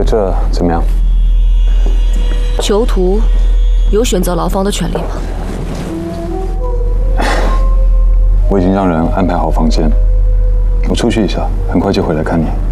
得这怎么样？ 囚徒有选择牢房的权利吗？ 我已经让人安排好房间，我出去一下，很快就回来看你。